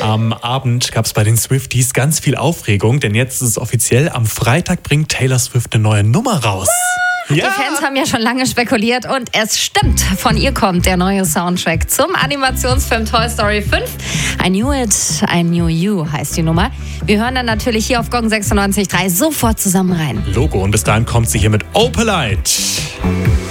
Am Abend gab es bei den Swifties ganz viel Aufregung, denn jetzt ist es offiziell, am Freitag bringt Taylor Swift eine neue Nummer raus. Ja. Die Fans haben ja schon lange spekuliert und es stimmt. Von ihr kommt der neue Soundtrack zum Animationsfilm Toy Story 5. I Knew It, I Knew You heißt die Nummer. Wir hören dann natürlich hier auf Gong 96.3 sofort zusammen rein. Logo, und bis dahin kommt sie hier mit Opalite.